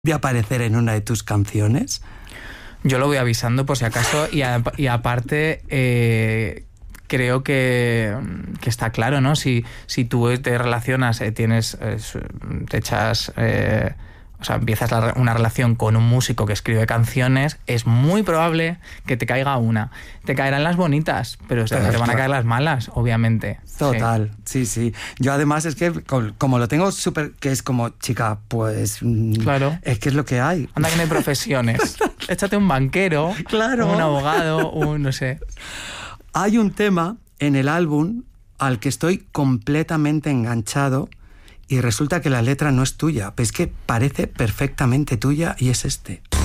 de aparecer en una de tus canciones? Yo lo voy avisando por si acaso y aparte creo que está claro, ¿no? Si tú te relacionas, te echas... o sea, empiezas una relación con un músico que escribe canciones, es muy probable que te caiga una. Te caerán las bonitas, pero te van a caer las malas, obviamente. Total, sí. Yo además es que como lo tengo súper... que es como, chica, pues... Claro. Es que es lo que hay. Anda, que no hay profesiones. Échate un banquero, claro, un abogado, no sé. Hay un tema en el álbum al que estoy completamente enganchado y resulta que la letra no es tuya, pero es que parece perfectamente tuya y es este.